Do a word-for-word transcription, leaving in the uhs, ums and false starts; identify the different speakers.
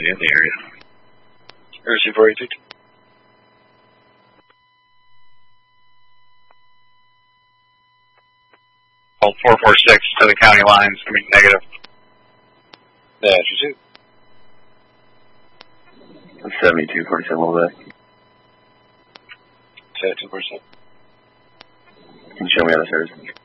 Speaker 1: in the area.
Speaker 2: Air four eighty.
Speaker 3: Hold four four six to the county lines, I mean negative.
Speaker 2: Nashville two.
Speaker 1: seventy-two forty-seven, all day.
Speaker 2: seventy-two percent.
Speaker 1: Can you show me other services?